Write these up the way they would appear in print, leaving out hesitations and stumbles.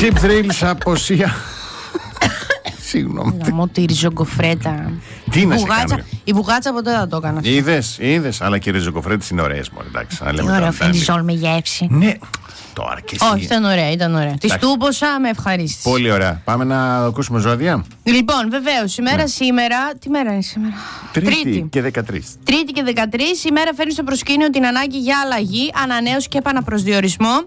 Cheap Thrills, αποσία. Συγγνώμη. Γαμώ τη ριζογκοφρέτα. Τι να σε κάνω. Η μπουγάτσα ποτέ δεν το έκανα. Είδες, αλλά και οι ριζογκοφρέτες είναι ωραίες μόνο, εντάξει. Ωραία, φεντιζόλ με γεύση. Ναι. Τώρα και εσύ. Όχι, ήταν ωραία. Τη τούποσα με ευχαρίστηση. Πολύ ωραία. Πάμε να ακούσουμε ζώδια. Λοιπόν, βεβαίως, σήμερα. Τι μέρα είναι σήμερα? Τρίτη και 13. Τρίτη και 13. Η μέρα φέρνει στο προσκήνιο την ανάγκη για αλλαγή, ανανέωση και επαναπροσδιορισμό.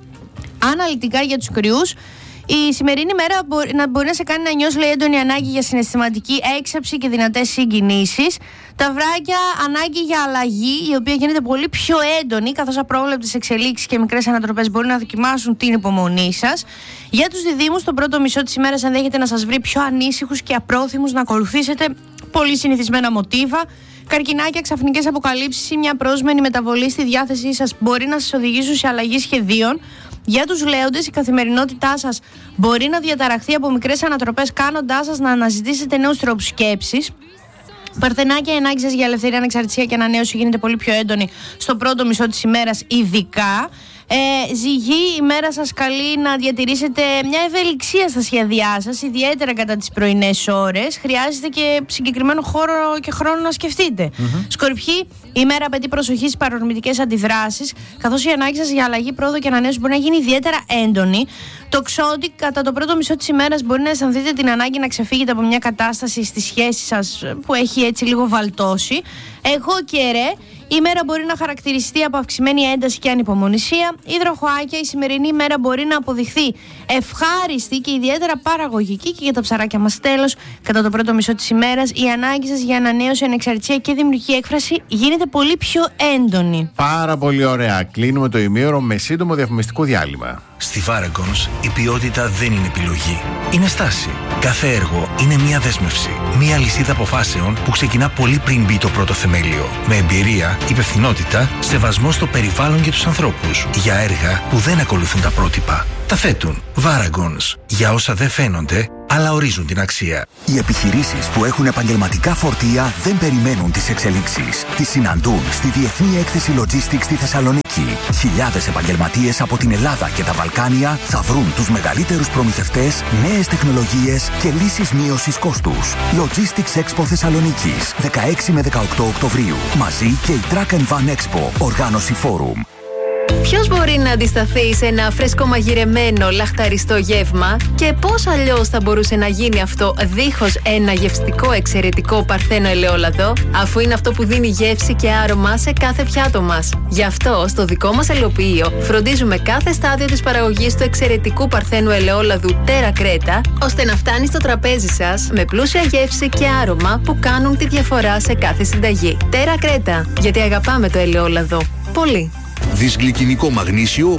Αναλυτικά για τους κρυούς. Η σημερινή μέρα μπορεί να σε κάνει να νιώσει έντονη ανάγκη για συναισθηματική έξαψη και δυνατές συγκινήσεις. Τα βράκια, ανάγκη για αλλαγή, η οποία γίνεται πολύ πιο έντονη, καθώς απρόβλεπτες εξελίξεις και μικρές ανατροπές μπορεί να δοκιμάσουν την υπομονή σας. Για τους διδύμους, το πρώτο μισό της ημέρας ενδέχεται να σας βρει πιο ανήσυχους και απρόθυμους να ακολουθήσετε πολύ συνηθισμένα μοτίβα. Καρκινάκια, ξαφνικές αποκαλύψεις ή μια πρόσμενη μεταβολή στη διάθεσή σας μπορεί να σας οδηγήσουν σε αλλαγή σχεδίων. Για τους λέοντες, η καθημερινότητά σας μπορεί να διαταραχθεί από μικρές ανατροπές, κάνοντάς σας να αναζητήσετε νέους τρόπους σκέψης. Παρθενάκια, η ανάγκη σας για ελευθερία, ανεξαρτησία και ανανέωση γίνεται πολύ πιο έντονη στο πρώτο μισό της ημέρας, ειδικά. Ζυγή, η μέρα σας καλεί να διατηρήσετε μια ευελιξία στα σχέδιά σας, ιδιαίτερα κατά τις πρωινές ώρες. Χρειάζεται και συγκεκριμένο χώρο και χρόνο να σκεφτείτε. Σκορπιοί, η μέρα απαιτεί προσοχή στις παρορμητικές αντιδράσεις, καθώς η ανάγκη σας για αλλαγή, πρόοδο και ανανέωση μπορεί να γίνει ιδιαίτερα έντονη. Τοξότη, κατά το πρώτο μισό της ημέρας μπορεί να αισθανθείτε την ανάγκη να ξεφύγετε από μια κατάσταση στη σχέση σας που έχει έτσι λίγο βαλτώσει. Εγώ και η μέρα μπορεί να χαρακτηριστεί από αυξημένη ένταση και ανυπομονησία. Υδροχοάκια, η σημερινή μέρα μπορεί να αποδειχθεί ευχάριστη και ιδιαίτερα παραγωγική και για τα ψαράκια μας. Τέλος, κατά το πρώτο μισό της ημέρας, η ανάγκη σας για ανανέωση, ανεξαρτησία και δημιουργική έκφραση γίνεται πολύ πιο έντονη. Πάρα πολύ ωραία. Κλείνουμε το ημίωρο με σύντομο διαφημιστικό διάλειμμα. Στη Varagons η ποιότητα δεν είναι επιλογή. Είναι στάση. Κάθε έργο είναι μια δέσμευση. Μια λυσίδα αποφάσεων που ξεκινά πολύ πριν μπει το πρώτο θεμέλιο. Με εμπειρία, υπευθυνότητα, σεβασμό στο περιβάλλον και τους ανθρώπους. Για έργα που δεν ακολουθούν τα πρότυπα. Τα θέτουν. Varagons. Για όσα δεν φαίνονται, αλλά ορίζουν την αξία. Οι επιχειρήσεις που έχουν επαγγελματικά φορτία δεν περιμένουν τις εξελίξεις. Τις συναντούν στη Διεθνή Έκθεση Logistics στη Θεσσαλονίκη. Χιλιάδες επαγγελματίες από την Ελλάδα και τα Βαλκάνια θα βρουν τους μεγαλύτερους προμηθευτές, νέες τεχνολογίες και λύσεις μείωσης κόστους. Logistics Expo Θεσσαλονίκης, 16 με 18 Οκτωβρίου. Μαζί και η Truck Van Expo, οργάνωση Forum. Ποιος μπορεί να αντισταθεί σε ένα φρεσκομαγειρεμένο λαχταριστό γεύμα και πώς αλλιώς θα μπορούσε να γίνει αυτό δίχως ένα γευστικό εξαιρετικό παρθένο ελαιόλαδο, αφού είναι αυτό που δίνει γεύση και άρωμα σε κάθε πιάτο μας. Γι' αυτό στο δικό μας ελαιοποιείο φροντίζουμε κάθε στάδιο της παραγωγής του εξαιρετικού παρθένου ελαιόλαδου Terra Creta, ώστε να φτάνει στο τραπέζι σας με πλούσια γεύση και άρωμα που κάνουν τη διαφορά σε κάθε συνταγή. Terra Creta, γιατί αγαπάμε το ελαιόλαδο. Πολύ. Δυσγλυκινικό μαγνήσιο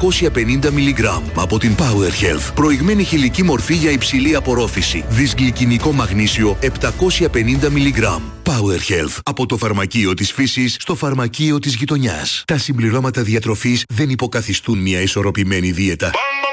750 mg από την Power Health. Προηγμένη χηλική μορφή για υψηλή απορρόφηση. Δυσγλυκινικό μαγνήσιο 750 mg. Power Health. Από το φαρμακείο της φύσης στο φαρμακείο της γειτονιάς. Τα συμπληρώματα διατροφής δεν υποκαθιστούν μια ισορροπημένη δίαιτα.